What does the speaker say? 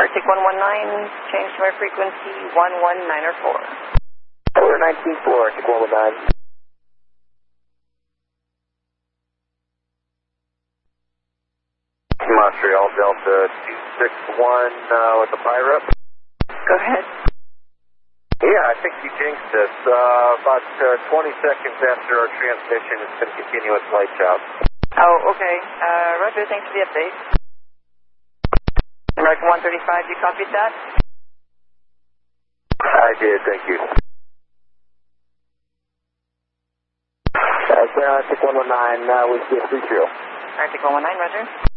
Arctic 119, change to my frequency 119 or 4. Order 19-4, Arctic 119. Montreal Delta 261 with the pirate. Go ahead. Yeah, I think you jinxed us. About 20 seconds after our transmission, it's going to continue its lights out. Oh, okay. Roger, thanks for the update. American 135, you copied that? I did, thank you. Arctic 119, we see a 3-0. Arctic 119, roger.